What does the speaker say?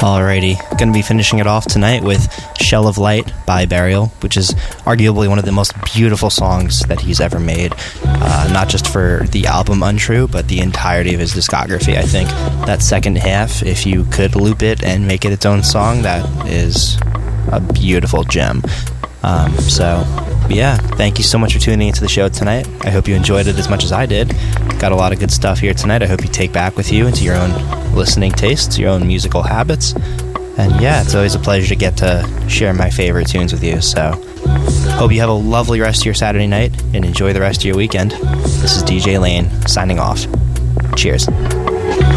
Alrighty, going to be finishing it off tonight with Shell of Light by Burial, which is arguably one of the most beautiful songs that he's ever made, not just for the album Untrue, but the entirety of his discography. I think that second half, if you could loop it and make it its own song, that is a beautiful gem. Yeah, thank you so much for tuning into the show tonight. I hope you enjoyed it as much as I did. Got a lot of good stuff here tonight. I hope you take back with you into your own listening tastes, your own musical habits. And yeah, it's always a pleasure to get to share my favorite tunes with you. So, hope you have a lovely rest of your Saturday night and enjoy the rest of your weekend. This is DJ Lane signing off. Cheers.